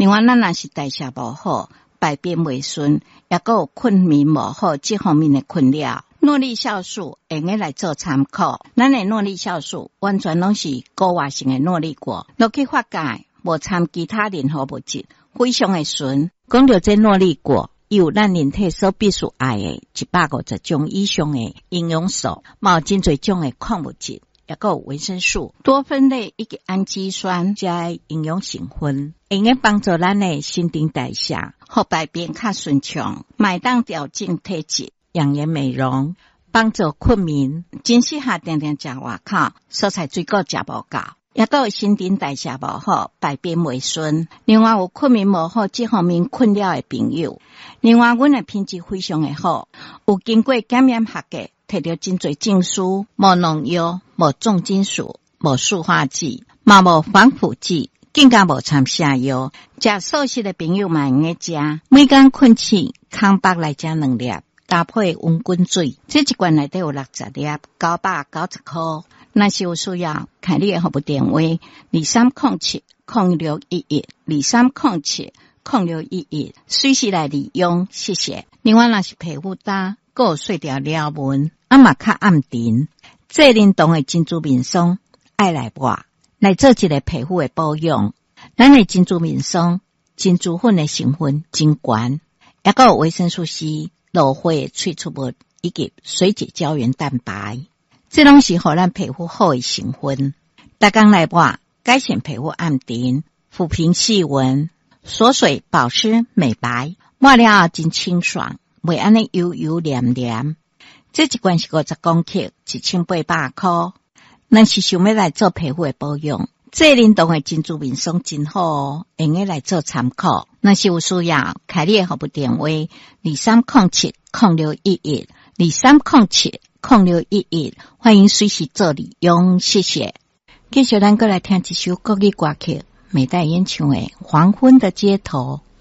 另外，咱若是代谢无好，排便袂顺，也佫有困眠无好这方面的困扰。诺丽酵素会用来做参考，咱的诺丽酵素完全拢是高活性的诺丽果，落去发酵，无掺其他任何物质，非常的纯。讲到这诺丽果，有咱人体所必须爱的150种以上的营养素，嘛有真侪种的矿物质，也佫有维生素、多酚类以及氨基酸加营养成分，用来帮助咱的新陈代谢，互排便较顺畅，买当调整体质。养颜美容，帮助困眠，真适合定定食外口，蔬菜水果食无够，也佫有新陈代谢无好，排便袂顺。另外有困眠无好这方面困扰的朋友，另外阮的品质非常的好，有经过检验合格，摕到真侪证书，无农药，无重金属，无塑化剂，嘛无防腐剂，更加无掺下药。食素食的朋友嘛用来食，每天困醒空腹来食2粒。搭配温滚水，这一罐内底有60粒，990块。若是有需要，看你的服务电话2307-0611，2307-0611，随时来利用，谢谢。另外，若是皮肤干，还有碎掉了纹，嘛较暗沉，这联动的珍珠面霜爱来抹，来做一个皮肤的保养。咱的珍珠面霜，珍珠粉的成分真悬，也还有维生素 C。芦花萃取物以及水解胶原蛋白，这拢是互咱皮肤好的成分。逐工来抹，改善皮肤暗沉，抚平细纹，锁水保湿美白，抹了后真清爽，袂安尼油油黏黏。这一罐是50公克，1800块。咱是想要来做皮肤的保养，这联动的珍珠面霜真好哦，用来做参考。若是有需要，开你的服务电话2307-0611，2307-0611，欢迎随时做利用，谢谢。继续咱过来听一首国语歌曲，美代演唱的《黄昏的街头》。